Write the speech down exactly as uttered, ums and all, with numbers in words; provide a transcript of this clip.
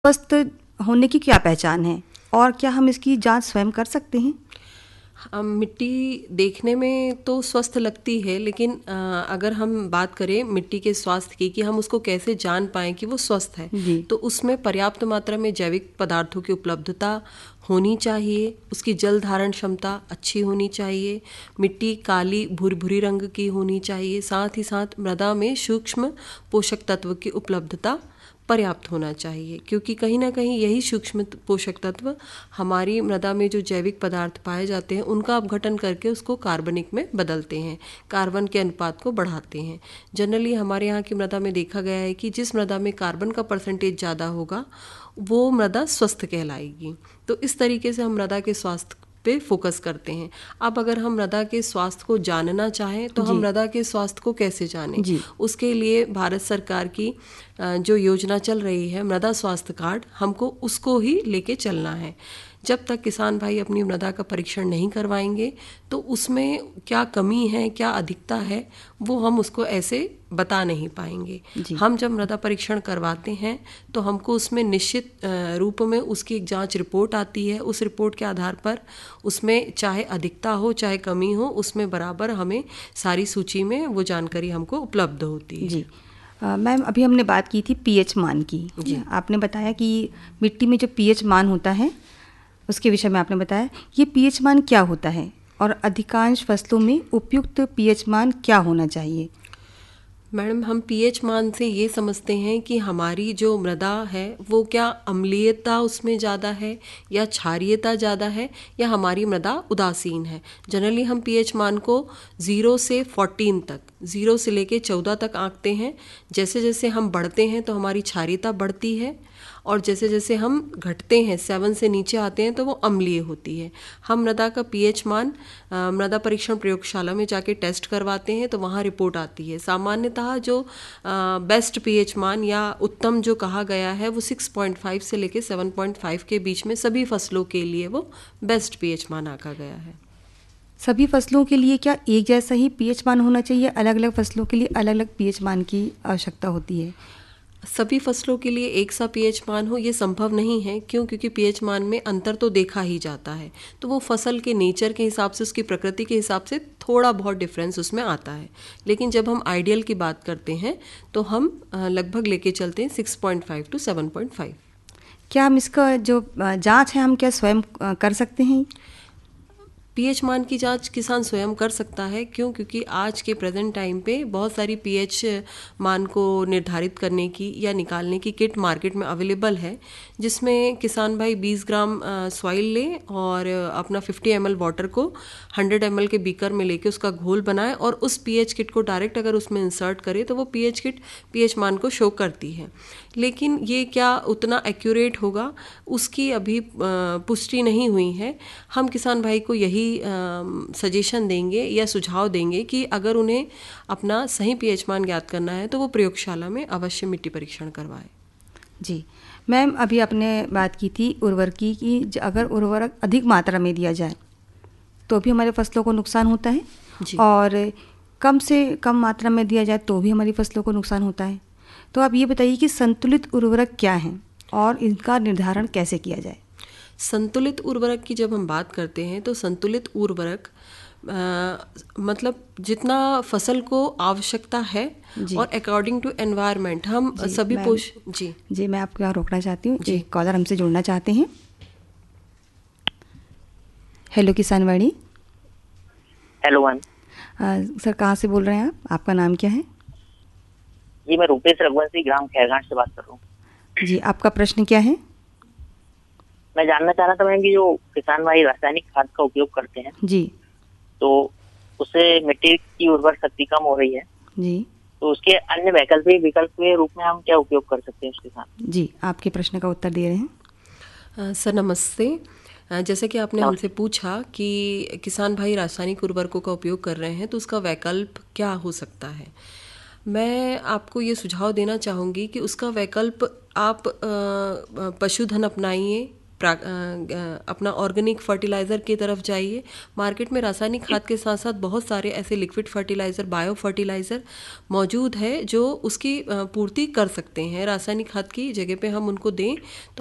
स्वस्थ होने की क्या पहचान है और क्या हम इसकी जांच स्वयं कर सकते हैं? हम मिट्टी देखने में तो स्वस्थ लगती है, लेकिन अ, अगर हम बात करें मिट्टी के स्वास्थ्य की कि हम उसको कैसे जान पाएं कि वो स्वस्थ है, जी। तो उसमें पर्याप्त मात्रा में जैविक पदार्थों की उपलब्धता होनी चाहिए। उसकी जल धारण क्षमता अच्छी होनी चाहिए। मिट्टी काली भूरी भूरी रंग की होनी चाहिए। साथ ही साथ मृदा में सूक्ष्म पोषक तत्व की उपलब्धता पर्याप्त होना चाहिए, क्योंकि कहीं ना कहीं यही सूक्ष्म पोषक तत्व हमारी मृदा में जो जैविक पदार्थ पाए जाते हैं उनका अपघटन करके उसको कार्बनिक में बदलते हैं, कार्बन के अनुपात को बढ़ाते हैं। जनरली हमारे यहाँ की मृदा में देखा गया है कि जिस मृदा में कार्बन का परसेंटेज ज़्यादा होगा वो मृदा स्वस्थ कहलाएगी। तो इस तरीके से हम मृदा के स्वास्थ्य पे फोकस करते हैं। अब अगर हम मृदा के स्वास्थ्य को जानना चाहें तो हम जी। मृदा के स्वास्थ्य को कैसे जानें? जी। उसके लिए भारत सरकार की अ, जो योजना चल रही है मृदा स्वास्थ्य कार्ड, हमको उसको ही लेके चलना है। जब तक किसान भाई अपनी मृदा का परीक्षण नहीं करवाएंगे तो उसमें क्या कमी है, क्या अधिकता है, वो हम उसको ऐसे बता नहीं पाएंगे। जी। हम जब मृदा परीक्षण करवाते हैं तो हमको उसमें निश्चित अ, रूप में उसकी एक जांच रिपोर्ट आती है। उस रिपोर्ट के आधार पर उसमें चाहे अधिकता हो चाहे कमी हो, उसमें बराबर हमें सारी सूची में वो जानकारी हमको उपलब्ध होती है। जी। अ, मैम, अभी हमने बात की थी पीएच मान की। जी। आपने बताया कि मिट्टी में जो पीएच मान होता है उसके विषय में आपने बताया, ये पीएच मान क्या होता है और अधिकांश फसलों में उपयुक्त पीएच मान क्या होना चाहिए? मैडम, हम पीएच मान से ये समझते हैं कि हमारी जो मृदा है वो क्या अम्लीयता उसमें ज़्यादा है या क्षारीयता ज़्यादा है या हमारी मृदा उदासीन है। जनरली हम पीएच मान को ज़ीरो से फोर्टीन तक, ज़ीरो से लेके चौदह तक आंकते हैं। जैसे जैसे हम बढ़ते हैं तो हमारी क्षारीयता बढ़ती है और जैसे जैसे हम घटते हैं, सेवन से नीचे आते हैं, तो वो अम्लीय होती है। हम मृदा का पीएच मान अ, मृदा परीक्षण प्रयोगशाला में जाके टेस्ट करवाते हैं तो वहाँ रिपोर्ट आती है। सामान्यतः जो बेस्ट पीएच मान या उत्तम जो कहा गया है वो सिक्स पॉइंट फाइव से लेके सेवन पॉइंट फाइव के बीच में सभी फसलों के लिए वो बेस्ट पीएच मान आका गया है। सभी फसलों के लिए क्या एक जैसा ही पीएच मान होना चाहिए? अलग अलग फसलों के लिए अलग अलग पीएच मान की आवश्यकता होती है? सभी फसलों के लिए एक सा पीएच मान हो ये संभव नहीं है। क्यों? क्योंकि पीएच मान में अंतर तो देखा ही जाता है, तो वो फसल के नेचर के हिसाब से, उसकी प्रकृति के हिसाब से थोड़ा बहुत डिफरेंस उसमें आता है। लेकिन जब हम आइडियल की बात करते हैं तो हम लगभग लेके चलते हैं six point five to seven point five. क्या हम इसका जो जांच है हम क्या स्वयं कर सकते हैं? पीएच मान की जांच किसान स्वयं कर सकता है। क्यों? क्योंकि आज के प्रेजेंट टाइम पे बहुत सारी पीएच मान को निर्धारित करने की या निकालने की किट मार्केट में अवेलेबल है, जिसमें किसान भाई बीस ग्राम सॉइल ले और अपना फिफ्टी एम एल वाटर को हंड्रेड एम एल के बीकर में लेके उसका घोल बनाए और उस पीएच किट को डायरेक्ट अगर उसमें इंसर्ट करे तो वो पीएच किट पीएच मान को शो करती है। लेकिन ये क्या उतना एक्यूरेट होगा उसकी अभी पुष्टि नहीं हुई है। हम किसान भाई को यही सजेशन देंगे या सुझाव देंगे कि अगर उन्हें अपना सही पीएच मान ज्ञात करना है तो वो प्रयोगशाला में अवश्य मिट्टी परीक्षण करवाएं। जी मैम, अभी आपने बात की थी उर्वरक की कि अगर उर्वरक अधिक मात्रा में दिया जाए तो भी हमारे फसलों को नुकसान होता है जी। और कम से कम मात्रा में दिया जाए तो भी हमारी फसलों को नुकसान होता है। तो आप ये बताइए कि संतुलित उर्वरक क्या हैं और इनका निर्धारण कैसे किया जाए? संतुलित उर्वरक की जब हम बात करते हैं तो संतुलित उर्वरक मतलब जितना फसल को आवश्यकता है और अकॉर्डिंग टू एनवायरनमेंट हम सभी पोष जी जी मैं आपको यहाँ रोकना चाहती हूँ। एक कॉलर हमसे जुड़ना चाहते हैं। हेलो किसान वाणी। Hello ma'am. सर कहाँ से बोल रहे हैं आप? आपका नाम क्या है? जी मैं रूपेश रघुवंशी ग्राम खैरगांव से बात कर रहा हूँ। जी आपका प्रश्न क्या है? मैं जानना चाह रहा था मैम कि जो किसान भाई रासायनिक खाद का उपयोग करते हैं जी, तो उससे मिट्टी की उर्वर शक्ति कम हो रही है जी, तो उसके अन्य वैकल्पिक विकल्प के रूप में हम क्या उपयोग कर सकते हैं उसके साथ? जी आपके प्रश्न का उत्तर दे रहे हैं। सर नमस्ते। जैसे कि आपने हमसे पूछा कि किसान भाई रासायनिक उर्वरकों का उपयोग कर रहे हैं तो उसका वैकल्प क्या हो सकता है। मैं आपको ये सुझाव देना चाहूँगी कि उसका वैकल्प आप पशुधन अपनाइए, अपना ऑर्गेनिक फर्टिलाइज़र की तरफ जाइए। मार्केट में रासायनिक खाद के साथ साथ बहुत सारे ऐसे लिक्विड फर्टिलाइज़र, बायो फर्टिलाइज़र मौजूद है जो उसकी पूर्ति कर सकते हैं। रासायनिक खाद की जगह पे हम उनको दें तो